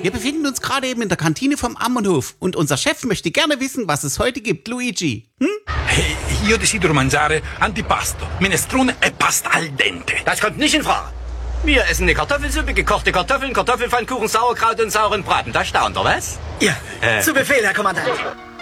Wir befinden uns gerade eben in der Kantine vom Ammonhof und unser Chef möchte gerne wissen, was es heute gibt, Luigi. Io desidero mangiare antipasto, minestrone e pasta al dente. Das kommt nicht in Frage. Wir essen eine Kartoffelsuppe, gekochte Kartoffeln, Kartoffelpfannkuchen, Sauerkraut und sauren Braten. Das staunt, oder was? Ja, zu Befehl, Herr Kommandant.